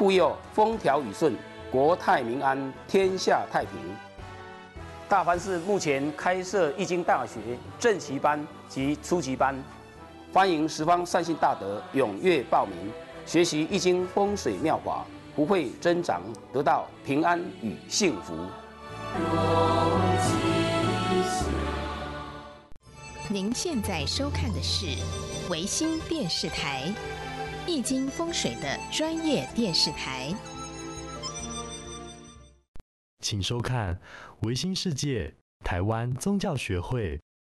护佑风调雨顺、国泰民安、天下太平。大帆市目前开设易经大学正期班及初级班，欢迎十方善信大德踊跃报名，学习易经风水妙法，不会增长，得到平安与幸福。 您现在收看的是维新电视台易经风水的专业电视台， 请收看维新世界台湾宗教学会